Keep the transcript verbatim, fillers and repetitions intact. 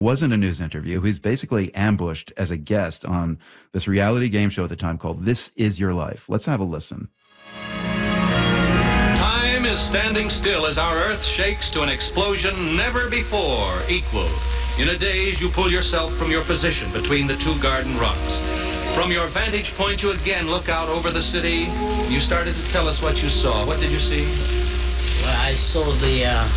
wasn't a news interview. He's basically ambushed as a guest on this reality game show at the time called This Is Your Life. Let's have a listen. Time is standing still as our Earth shakes to an explosion never before equal. In a daze, you pull yourself from your position between the two garden rocks. From your vantage point, you again look out over the city. You started to tell us what you saw. What did you see? Well, I saw the uh,